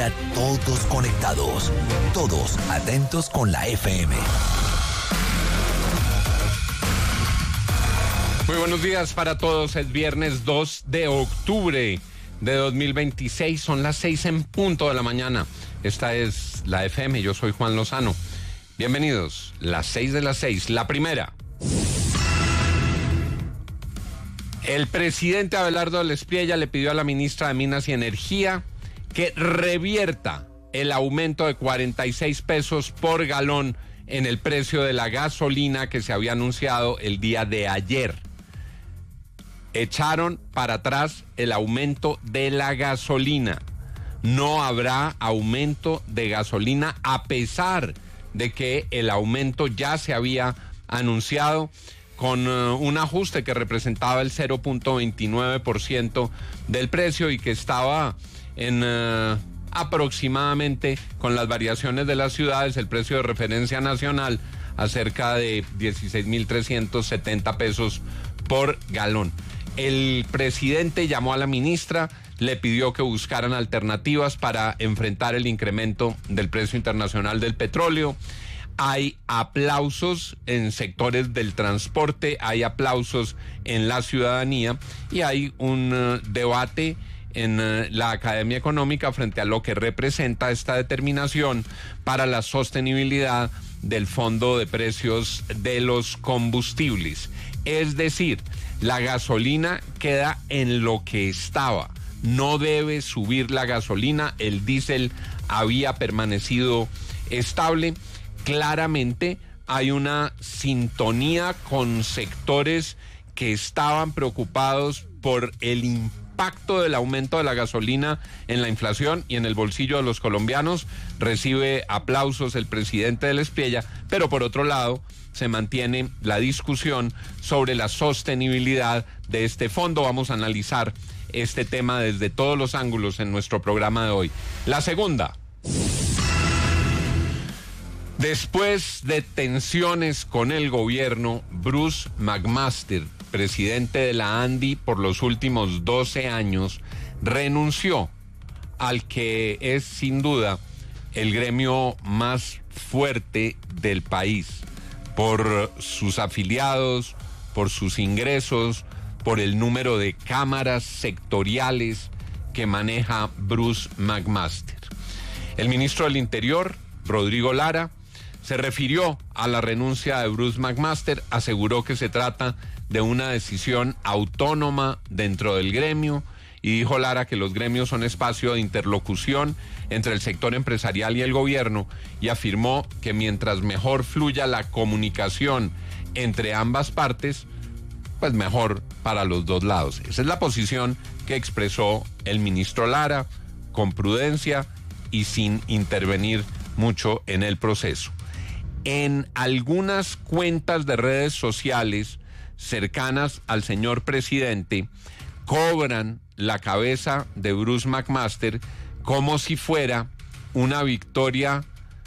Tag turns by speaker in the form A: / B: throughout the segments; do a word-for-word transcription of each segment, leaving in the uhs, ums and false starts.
A: Ahora todos conectados, todos atentos con la F M.
B: Muy buenos días para todos, es viernes dos de octubre de dos mil veintiséis, son las seis en punto de la mañana. Esta es la F M, yo soy Juan Lozano. Bienvenidos, las seis de las seis, la primera. El presidente Abelardo del Espriella le pidió a la ministra de Minas y Energía que revierta el aumento de cuarenta y seis pesos por galón en el precio de la gasolina que se había anunciado el día de ayer. Echaron para atrás el aumento de la gasolina. No habrá aumento de gasolina a pesar de que el aumento ya se había anunciado con uh, un ajuste que representaba el cero punto veintinueve por ciento del precio y que estaba en uh, aproximadamente, con las variaciones de las ciudades, el precio de referencia nacional a cerca de dieciséis mil trescientos setenta pesos por galón. El presidente llamó a la ministra, le pidió que buscaran alternativas para enfrentar el incremento del precio internacional del petróleo. Hay aplausos en sectores del transporte, hay aplausos en la ciudadanía y hay un uh, debate en uh, la Academia Económica frente a lo que representa esta determinación para la sostenibilidad del Fondo de Precios de los Combustibles. Es decir, la gasolina queda en lo que estaba. No debe subir la gasolina, el diésel había permanecido estable. Claramente hay una sintonía con sectores que estaban preocupados por el impacto del aumento de la gasolina en la inflación y en el bolsillo de los colombianos. Recibe aplausos el presidente del Espriella, pero por otro lado se mantiene la discusión sobre la sostenibilidad de este fondo. Vamos a analizar este tema desde todos los ángulos en nuestro programa de hoy. La segunda. Después de tensiones con el gobierno, Bruce McMaster, presidente de la ANDI por los últimos doce años, renunció al que es sin duda el gremio más fuerte del país, por sus afiliados, por sus ingresos, por el número de cámaras sectoriales que maneja Bruce McMaster. El ministro del Interior, Rodrigo Lara, se refirió a la renuncia de Bruce McMaster, aseguró que se trata de una decisión autónoma dentro del gremio y dijo Lara que los gremios son espacio de interlocución entre el sector empresarial y el gobierno y afirmó que mientras mejor fluya la comunicación entre ambas partes, pues mejor para los dos lados. Esa es la posición que expresó el ministro Lara, con prudencia y sin intervenir mucho en el proceso. En algunas cuentas de redes sociales cercanas al señor presidente cobran la cabeza de Bruce McMaster como si fuera una victoria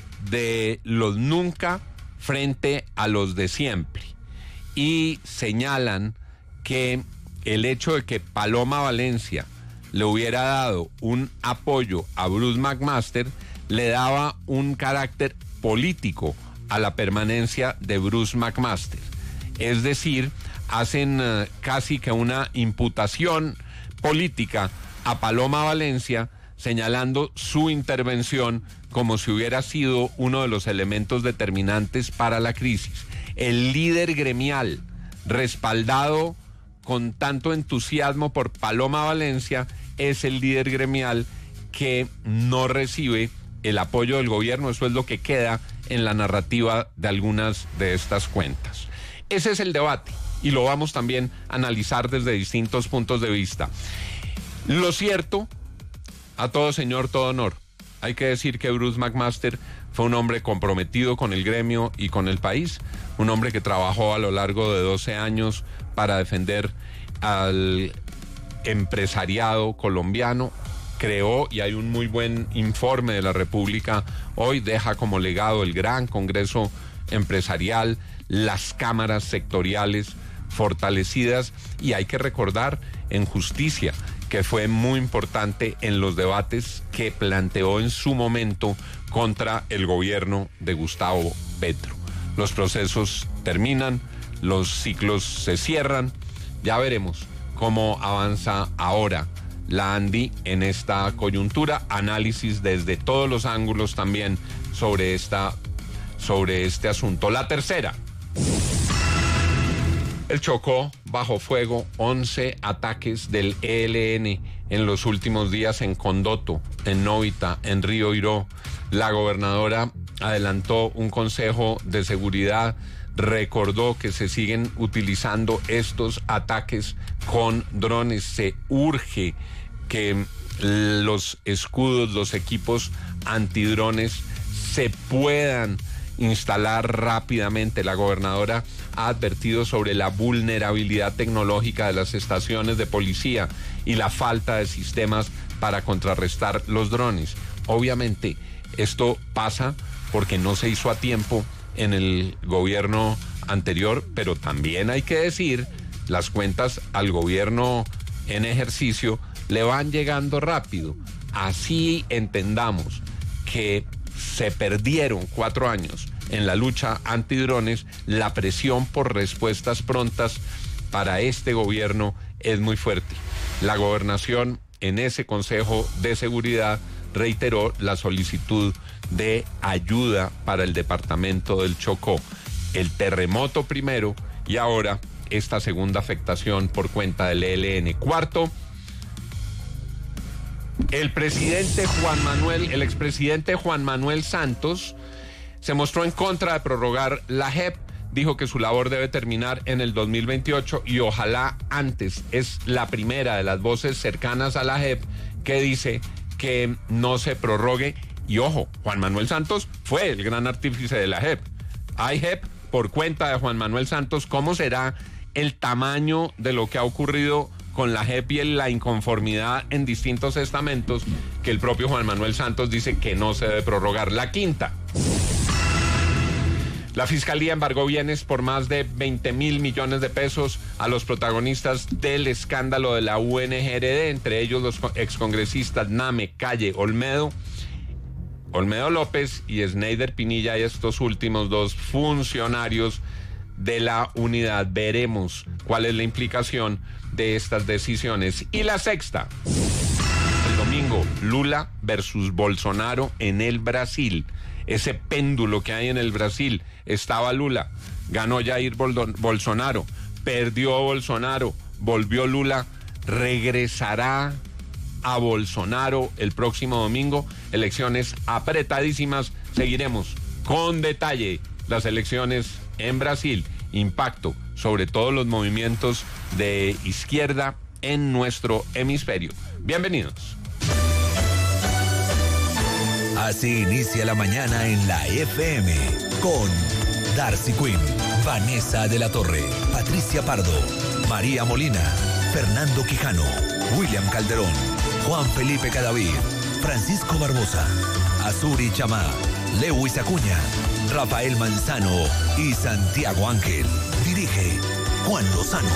B: de los nunca frente a los de siempre y señalan que el hecho de que Paloma Valencia le hubiera dado un apoyo a Bruce McMaster le daba un carácter político a la permanencia de Bruce McMaster. Es decir, hacen uh, casi que una imputación política a Paloma Valencia, señalando su intervención como si hubiera sido uno de los elementos determinantes para la crisis. El líder gremial, respaldado con tanto entusiasmo por Paloma Valencia, es el líder gremial que no recibe el apoyo del gobierno. Eso es lo que queda en la narrativa de algunas de estas cuentas. Ese es el debate y lo vamos también a analizar desde distintos puntos de vista. Lo cierto, a todo señor, todo honor. Hay que decir que Bruce McMaster fue un hombre comprometido con el gremio y con el país, un hombre que trabajó a lo largo de doce años para defender al empresariado colombiano, creó, y hay un muy buen informe de la República hoy, deja como legado el gran Congreso Empresarial, las cámaras sectoriales fortalecidas, y hay que recordar en justicia que fue muy importante en los debates que planteó en su momento contra el gobierno de Gustavo Petro. Los procesos terminan, los ciclos se cierran, ya veremos cómo avanza ahora la ANDI en esta coyuntura, análisis desde todos los ángulos también sobre, esta, sobre este asunto. La tercera. El Chocó bajo fuego, once ataques del E L N en los últimos días en Condoto, en Novita, en Río Iró. La gobernadora adelantó un consejo de seguridad, recordó que se siguen utilizando estos ataques con drones. Se urge que los escudos, los equipos antidrones se puedan instalar rápidamente. La gobernadora ha advertido sobre la vulnerabilidad tecnológica de las estaciones de policía y la falta de sistemas para contrarrestar los drones. Obviamente, esto pasa porque no se hizo a tiempo en el gobierno anterior, pero también hay que decir, las cuentas al gobierno en ejercicio le van llegando rápido. Así entendamos que se perdieron cuatro años en la lucha antidrones, la presión por respuestas prontas para este gobierno es muy fuerte. La gobernación en ese Consejo de Seguridad reiteró la solicitud de ayuda para el departamento del Chocó. El terremoto primero y ahora esta segunda afectación por cuenta del E L N. Cuarto, el presidente Juan Manuel, el expresidente Juan Manuel Santos se mostró en contra de prorrogar la J E P. Dijo que su labor debe terminar en el dos mil veintiocho y ojalá antes. Es la primera de las voces cercanas a la J E P que dice que no se prorrogue. Y ojo, Juan Manuel Santos fue el gran artífice de la J E P. Hay J E P por cuenta de Juan Manuel Santos. ¿Cómo será el tamaño de lo que ha ocurrido con la J E P y la inconformidad en distintos estamentos que el propio Juan Manuel Santos dice que no se debe prorrogar? La quinta. La Fiscalía embargó bienes por más de veinte mil millones de pesos a los protagonistas del escándalo de la U N G R D, entre ellos los excongresistas Name, Calle, Olmedo, Olmedo López y Sneider Pinilla, y estos últimos dos funcionarios de la unidad. Veremos cuál es la implicación de estas decisiones. Y la sexta, el domingo, Lula versus Bolsonaro en el Brasil. Ese péndulo que hay en el Brasil. Estaba Lula, ganó Jair Bolsonaro, perdió Bolsonaro, volvió Lula, regresará a Bolsonaro el próximo domingo. Elecciones apretadísimas. Seguiremos con detalle las elecciones en Brasil. Impacto sobre todos los movimientos de izquierda en nuestro hemisferio. Bienvenidos.
A: Así inicia la mañana en la F M con Darcy Quinn, Vanessa de la Torre, Patricia Pardo, María Molina, Fernando Quijano, William Calderón, Juan Felipe Cadavid, Francisco Barbosa, Azuri Chamá, Lewis Acuña, Rafael Manzano y Santiago Ángel. Dirige Juan Lozano.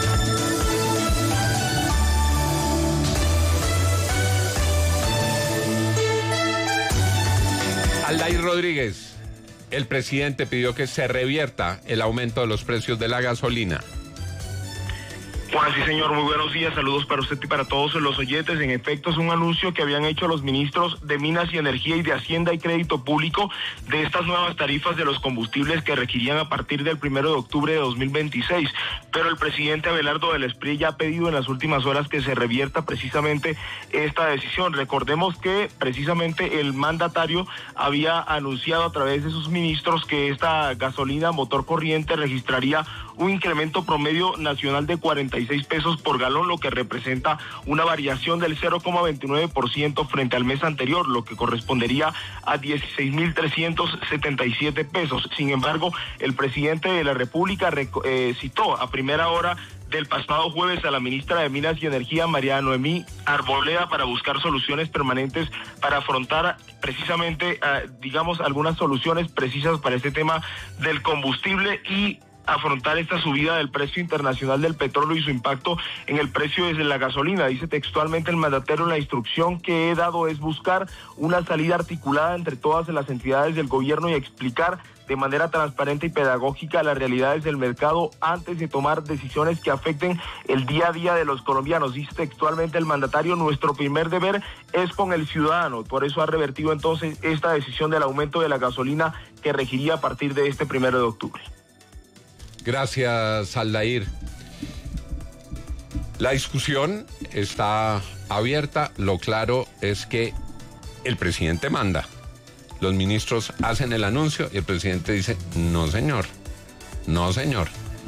B: Aldair Rodríguez, el presidente pidió que se revierta el aumento de los precios de la gasolina.
C: Juan, sí señor, muy buenos días, saludos para usted y para todos los oyentes. En efecto, es un anuncio que habían hecho los ministros de Minas y Energía y de Hacienda y Crédito Público de estas nuevas tarifas de los combustibles que requerían a partir del primero de octubre de dos mil veintiséis. Pero el presidente Abelardo del Esprit ya ha pedido en las últimas horas que se revierta precisamente esta decisión. Recordemos que precisamente el mandatario había anunciado a través de sus ministros que esta gasolina motor corriente registraría un incremento promedio nacional de cuarenta y seis pesos por galón, lo que representa una variación del cero coma veintinueve por ciento frente al mes anterior, lo que correspondería a dieciséis mil trescientos setenta y siete pesos. Sin embargo, el presidente de la República eh, citó a primera hora del pasado jueves a la ministra de Minas y Energía, María Noemí Arboleda, para buscar soluciones permanentes para afrontar precisamente, eh, digamos, algunas soluciones precisas para este tema del combustible y afrontar esta subida del precio internacional del petróleo y su impacto en el precio de la gasolina. Dice textualmente el mandatario: la instrucción que he dado es buscar una salida articulada entre todas las entidades del gobierno y explicar de manera transparente y pedagógica las realidades del mercado antes de tomar decisiones que afecten el día a día de los colombianos. Dice textualmente el mandatario: nuestro primer deber es con el ciudadano. Por eso ha revertido entonces esta decisión del aumento de la gasolina que regiría a partir de este primero de octubre.
B: Gracias, Aldair. La discusión está abierta. Lo claro es que el presidente manda. Los ministros hacen el anuncio y el presidente dice: no, señor, no, señor.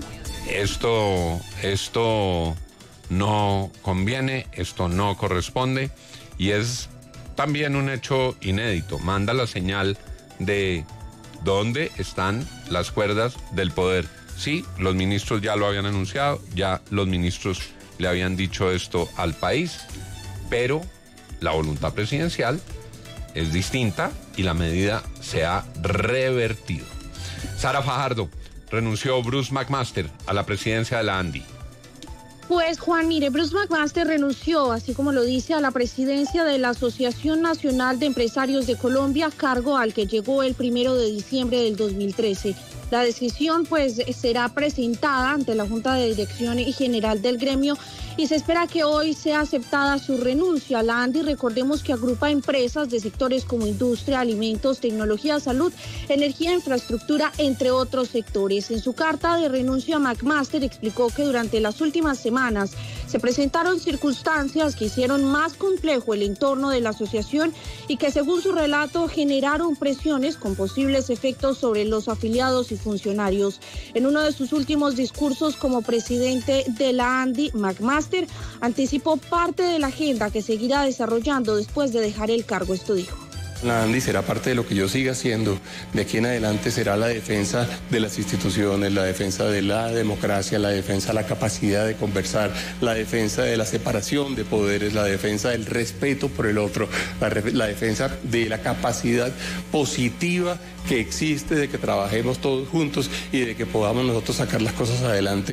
B: Esto, esto no conviene, esto no corresponde, y es también un hecho inédito. Manda la señal de dónde están las cuerdas del poder. Sí, los ministros ya lo habían anunciado, ya los ministros le habían dicho esto al país, pero la voluntad presidencial es distinta y la medida se ha revertido. Sara Fajardo, renunció Bruce McMaster a la presidencia de la ANDI.
D: Pues Juan, mire, Bruce McMaster renunció, así como lo dice, a la presidencia de la Asociación Nacional de Empresarios de Colombia, cargo al que llegó el primero de diciembre del dos mil trece. La decisión pues será presentada ante la Junta de Dirección General del gremio y se espera que hoy sea aceptada su renuncia. La ANDI, recordemos que agrupa empresas de sectores como industria, alimentos, tecnología, salud, energía, infraestructura, entre otros sectores. En su carta de renuncia, McMaster explicó que durante las últimas semanas se presentaron circunstancias que hicieron más complejo el entorno de la asociación y que, según su relato, generaron presiones con posibles efectos sobre los afiliados y funcionarios. En uno de sus últimos discursos como presidente de la ANDI, McMaster anticipó parte de la agenda que seguirá desarrollando después de dejar el cargo. Esto dijo:
E: la ANDI será parte de lo que yo siga haciendo. De aquí en adelante será la defensa de las instituciones, la defensa de la democracia, la defensa de la capacidad de conversar, la defensa de la separación de poderes, la defensa del respeto por el otro, la, la defensa de la capacidad positiva que existe de que trabajemos todos juntos y de que podamos nosotros sacar las cosas adelante.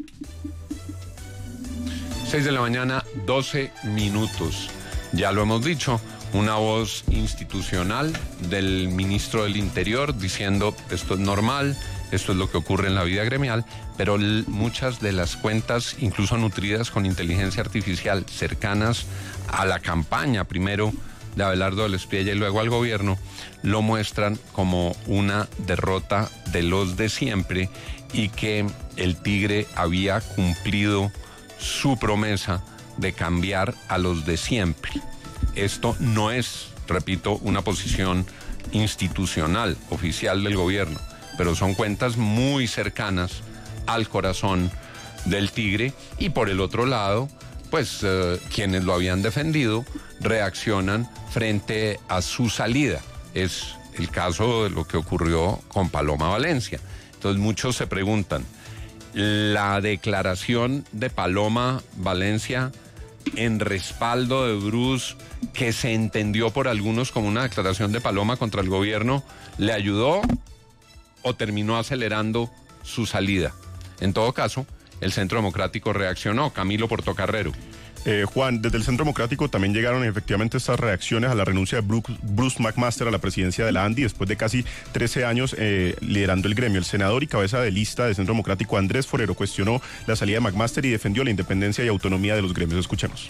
B: seis de la mañana, doce minutos. Ya lo hemos dicho. Una voz institucional del ministro del Interior diciendo: esto es normal, esto es lo que ocurre en la vida gremial, pero l- muchas de las cuentas, incluso nutridas con inteligencia artificial, cercanas a la campaña, primero de Abelardo del Espriella y luego al gobierno, lo muestran como una derrota de los de siempre y que el Tigre había cumplido su promesa de cambiar a los de siempre. Esto no es, repito, una posición institucional, oficial del gobierno, pero son cuentas muy cercanas al corazón del Tigre, y por el otro lado, pues eh, quienes lo habían defendido reaccionan frente a su salida. Es el caso de lo que ocurrió con Paloma Valencia. Entonces muchos se preguntan, ¿la declaración de Paloma Valencia en respaldo de Bruce, que se entendió por algunos como una declaración de Paloma contra el gobierno, le ayudó o terminó acelerando su salida? En todo caso, el Centro Democrático reaccionó. Camilo Portocarrero.
F: Eh, Juan, desde el Centro Democrático también llegaron efectivamente estas reacciones a la renuncia de Bruce, Bruce McMaster a la presidencia de la ANDI después de casi trece años eh, liderando el gremio. El senador y cabeza de lista del Centro Democrático, Andrés Forero, cuestionó la salida de McMaster y defendió la independencia y autonomía de los gremios. Escuchemos.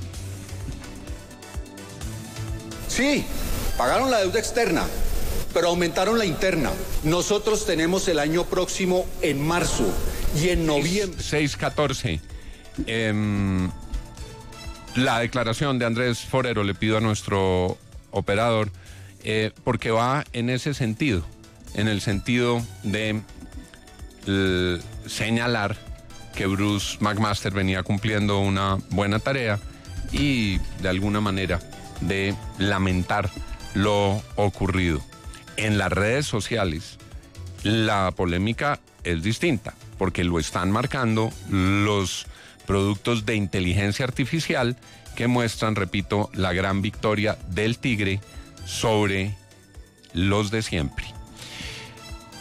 G: Sí, pagaron la deuda externa, pero aumentaron la interna. Nosotros tenemos el año próximo en marzo y en noviembre.
B: seis catorce. Eh, la declaración de Andrés Forero, le pido a nuestro operador, eh, porque va en ese sentido, en el sentido de eh, señalar que Bruce McMaster venía cumpliendo una buena tarea y de alguna manera de lamentar lo ocurrido. En las redes sociales la polémica es distinta, porque lo están marcando los productos de inteligencia artificial que muestran, repito, la gran victoria del Tigre sobre los de siempre.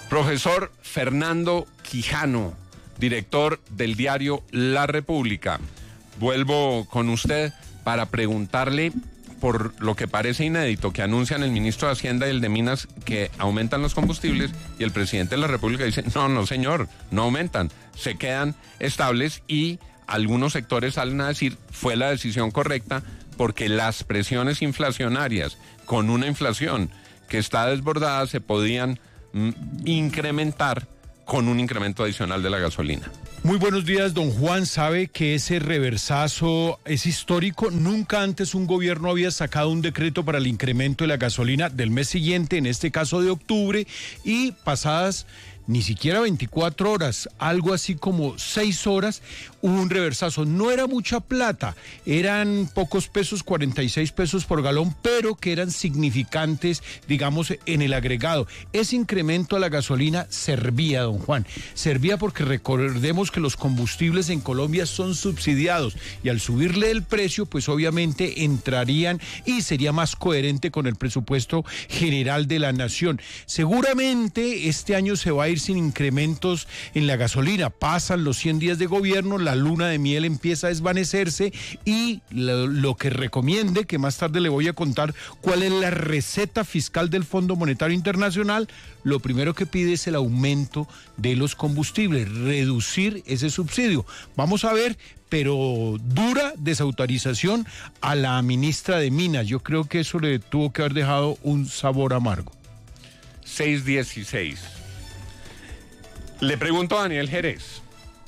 B: Profesor Fernando Quijano, director del diario La República. Vuelvo con usted para preguntarle por lo que parece inédito, que anuncian el ministro de Hacienda y el de Minas que aumentan los combustibles y el presidente de la República dice, no, no señor, no aumentan, se quedan estables y algunos sectores salen a decir, fue la decisión correcta porque las presiones inflacionarias con una inflación que está desbordada se podían mm, incrementar con un incremento adicional de la gasolina.
H: Muy buenos días, don Juan. Sabe que ese reversazo es histórico. Nunca antes un gobierno había sacado un decreto para el incremento de la gasolina del mes siguiente, en este caso de octubre, y pasadas ni siquiera veinticuatro horas, algo así como seis horas, hubo un reversazo. No era mucha plata, eran pocos pesos, cuarenta y seis pesos por galón, pero que eran significantes, digamos, en el agregado. Ese incremento a la gasolina servía, don Juan, servía porque recordemos que los combustibles en Colombia son subsidiados y al subirle el precio, pues obviamente entrarían y sería más coherente con el presupuesto general de la nación. Seguramente este año se va a ir sin incrementos en la gasolina. Pasan los cien días de gobierno, la luna de miel empieza a desvanecerse y lo, lo que recomiende, que más tarde le voy a contar cuál es la receta fiscal del Fondo Monetario Internacional, lo primero que pide es el aumento de los combustibles, reducir ese subsidio. Vamos a ver, pero dura desautorización a la ministra de Minas. Yo creo que eso le tuvo que haber dejado un sabor amargo.
B: seis dieciséis. Le pregunto a Daniel Jerez,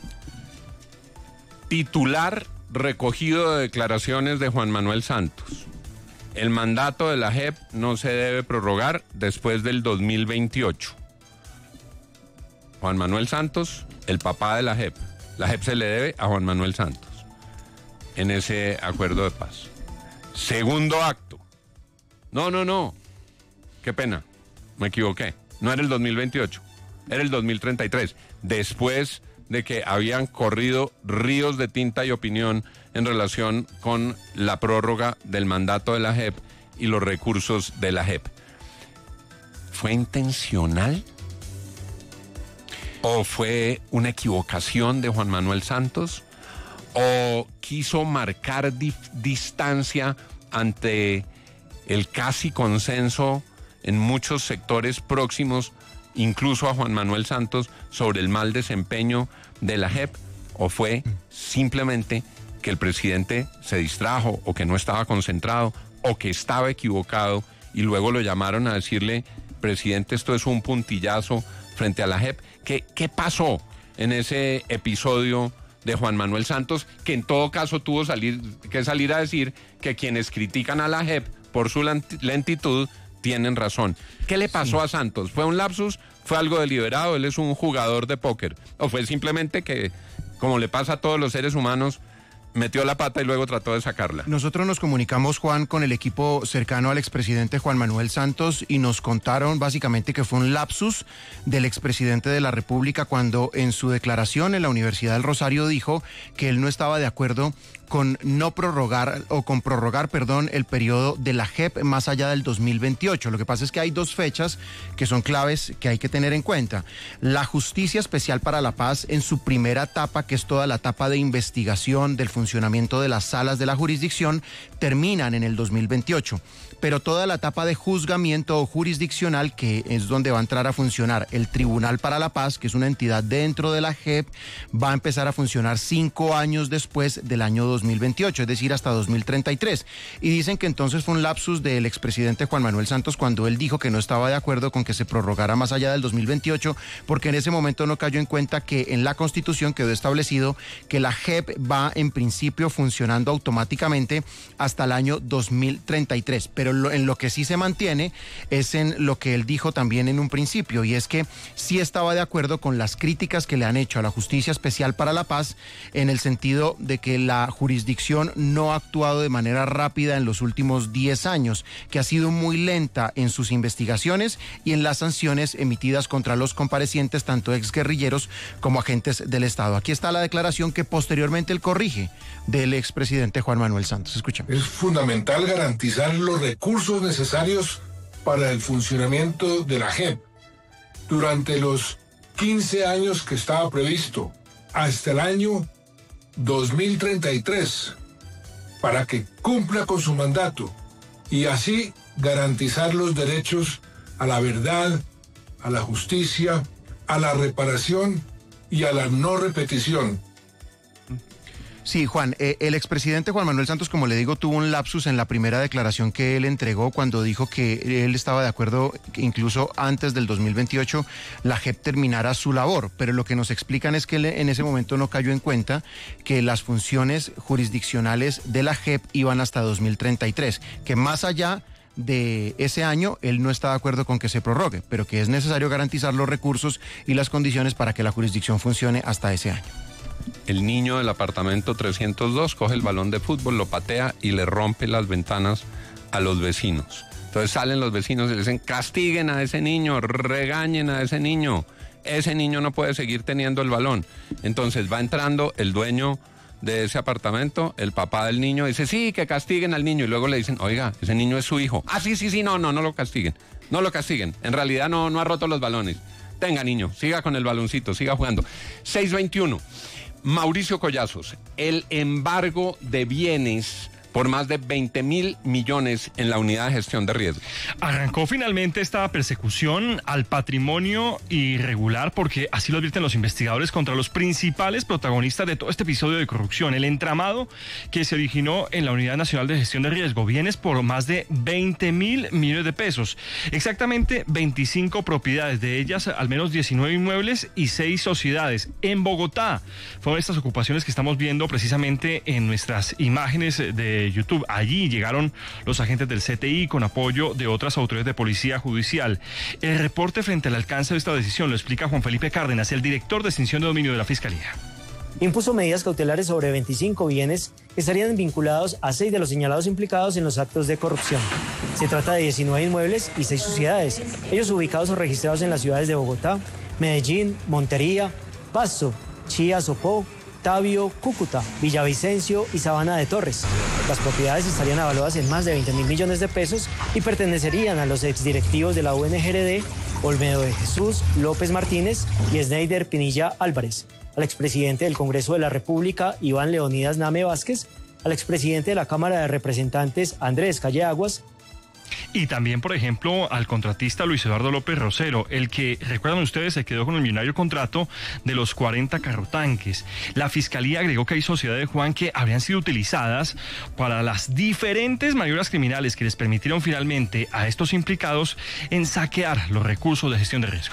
B: titular recogido de declaraciones de Juan Manuel Santos. El mandato de la J E P no se debe prorrogar después del dos mil veintiocho. Juan Manuel Santos, el papá de la J E P. La J E P se le debe a Juan Manuel Santos en ese acuerdo de paz. Segundo acto. No, no, no. Qué pena. Me equivoqué. No era el dos mil veintiocho. Era el dos mil treinta y tres, después de que habían corrido ríos de tinta y opinión en relación con la prórroga del mandato de la J E P y los recursos de la J E P. ¿Fue intencional? ¿O fue una equivocación de Juan Manuel Santos? ¿O quiso marcar dif- distancia ante el casi consenso en muchos sectores próximos, incluso a Juan Manuel Santos, sobre el mal desempeño de la J E P? ¿O fue simplemente que el presidente se distrajo o que no estaba concentrado o que estaba equivocado y luego lo llamaron a decirle, presidente, esto es un puntillazo frente a la J E P? ¿Qué, qué pasó en ese episodio de Juan Manuel Santos, que en todo caso tuvo salir, que salir a decir que quienes critican a la J E P por su lentitud tienen razón? ¿Qué le pasó sí. a Santos? ¿Fue un lapsus? ¿Fue algo deliberado? ¿Él es un jugador de póker? ¿O fue simplemente que, como le pasa a todos los seres humanos, metió la pata y luego trató de sacarla?
I: Nosotros nos comunicamos, Juan, con el equipo cercano al expresidente Juan Manuel Santos y nos contaron básicamente que fue un lapsus del expresidente de la República cuando en su declaración en la Universidad del Rosario dijo que él no estaba de acuerdo con no prorrogar o con prorrogar, perdón, el periodo de la J E P más allá del dos mil veintiocho. Lo que pasa es que hay dos fechas que son claves que hay que tener en cuenta. La Justicia Especial para la Paz en su primera etapa, que es toda la etapa de investigación del funcionamiento de las salas de la jurisdicción, terminan en el dos mil veintiocho. Pero toda la etapa de juzgamiento jurisdiccional, que es donde va a entrar a funcionar el Tribunal para la Paz, que es una entidad dentro de la J E P, va a empezar a funcionar cinco años después del año dos mil veintiocho, es decir, hasta dos mil treinta y tres. Y dicen que entonces fue un lapsus del expresidente Juan Manuel Santos cuando él dijo que no estaba de acuerdo con que se prorrogara más allá del dos mil veintiocho, porque en ese momento no cayó en cuenta que en la Constitución quedó establecido que la J E P va en principio funcionando automáticamente hasta el año dos mil treinta y tres. Pero lo, en lo que sí se mantiene es en lo que él dijo también en un principio, y es que sí estaba de acuerdo con las críticas que le han hecho a la Justicia Especial para la Paz en el sentido de que la jurisdicción no ha actuado de manera rápida en los últimos diez años, que ha sido muy lenta en sus investigaciones y en las sanciones emitidas contra los comparecientes, tanto exguerrilleros como agentes del Estado. Aquí está la declaración que posteriormente él corrige del expresidente Juan Manuel Santos. Escuchemos.
J: Es fundamental garantizar los recursos necesarios para el funcionamiento de la J E P, durante los quince años que estaba previsto, hasta el año dos mil treinta y tres, para que cumpla con su mandato y así garantizar los derechos a la verdad, a la justicia, a la reparación y a la no repetición.
I: Sí, Juan, eh, el expresidente Juan Manuel Santos, como le digo, tuvo un lapsus en la primera declaración que él entregó cuando dijo que él estaba de acuerdo que incluso antes del dos mil veintiocho la J E P terminara su labor, pero lo que nos explican es que él en ese momento no cayó en cuenta que las funciones jurisdiccionales de la J E P iban hasta dos mil treinta y tres, que más allá de ese año él no está de acuerdo con que se prorrogue, pero que es necesario garantizar los recursos y las condiciones para que la jurisdicción funcione hasta ese año.
B: El niño del apartamento trescientos dos coge el balón de fútbol, lo patea y le rompe las ventanas a los vecinos. Entonces salen los vecinos y le dicen, castiguen a ese niño, regañen a ese niño. Ese niño no puede seguir teniendo el balón. Entonces va entrando el dueño de ese apartamento, el papá del niño, dice, sí, que castiguen al niño. Y luego le dicen, oiga, ese niño es su hijo. Ah, sí, sí, sí, no, no, no lo castiguen. No lo castiguen. En realidad no, no ha roto los balones. Tenga, niño, siga con el baloncito, siga jugando. seis veintiuno. Mauricio Collazos, el embargo de bienes por más de veinte mil millones en la unidad de gestión de riesgo.
K: Arrancó finalmente esta persecución al patrimonio irregular, porque así lo advierten los investigadores, contra los principales protagonistas de todo este episodio de corrupción, el entramado que se originó en la Unidad Nacional de Gestión de Riesgo, bienes por más de veinte mil millones de pesos, exactamente veinticinco propiedades, de ellas al menos diecinueve inmuebles y seis sociedades en Bogotá. Fueron estas ocupaciones que estamos viendo precisamente en nuestras imágenes de YouTube. Allí llegaron los agentes del C T I con apoyo de otras autoridades de policía judicial. El reporte frente al alcance de esta decisión lo explica Juan Felipe Cárdenas, el director de extinción de dominio de la Fiscalía.
L: Impuso medidas cautelares sobre veinticinco bienes que estarían vinculados a seis de los señalados implicados en los actos de corrupción. Se trata de diecinueve inmuebles y seis sociedades, ellos ubicados o registrados en las ciudades de Bogotá, Medellín, Montería, Pasto, Chía, Sopó, Tabio, Cúcuta, Villavicencio y Sabana de Torres. Las propiedades estarían avaluadas en más de veinte mil millones de pesos y pertenecerían a los exdirectivos de la U N G R D, Olmedo de Jesús, López Martínez y Sneider Pinilla Álvarez, al expresidente del Congreso de la República, Iván Leonidas Name Vázquez, al expresidente de la Cámara de Representantes, Andrés Calle Aguas,
K: y también, por ejemplo, al contratista Luis Eduardo López Rosero, el que, recuerdan ustedes, se quedó con el millonario contrato de los cuarenta carrotanques. La Fiscalía agregó que hay sociedades, Juan, que habrían sido utilizadas para las diferentes maniobras criminales que les permitieron finalmente a estos implicados en saquear los recursos de gestión de riesgo.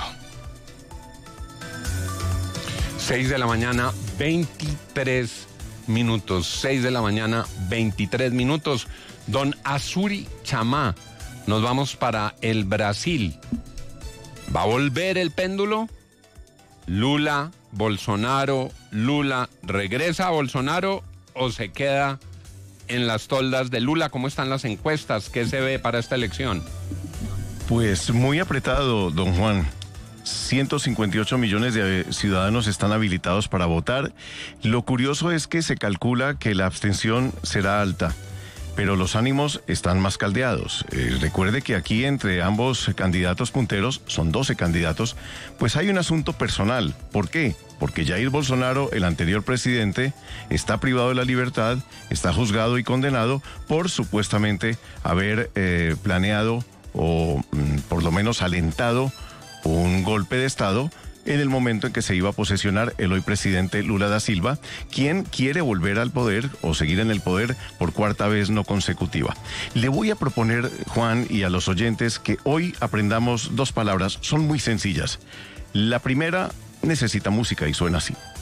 B: seis de la mañana, veintitrés minutos. seis de la mañana, veintitrés minutos. Don Azuri Chamá, nos vamos para el Brasil. ¿Va a volver el péndulo? Lula, Bolsonaro, Lula, ¿regresa a Bolsonaro o se queda en las toldas de Lula? ¿Cómo están las encuestas? ¿Qué se ve para esta elección?
M: Pues muy apretado, don Juan. ciento cincuenta y ocho millones de ciudadanos están habilitados para votar. Lo curioso es que se calcula que la abstención será alta, pero los ánimos están más caldeados. Eh, recuerde que aquí entre ambos candidatos punteros, son doce candidatos, pues hay un asunto personal. ¿Por qué? Porque Jair Bolsonaro, el anterior presidente, está privado de la libertad, está juzgado y condenado por supuestamente haber eh, planeado o mm, por lo menos alentado un golpe de Estado en el momento en que se iba a posesionar el hoy presidente Lula da Silva, quien quiere volver al poder o seguir en el poder por cuarta vez no consecutiva. Le voy a proponer, Juan, y a los oyentes, que hoy aprendamos dos palabras, son muy sencillas. La primera necesita música y suena así.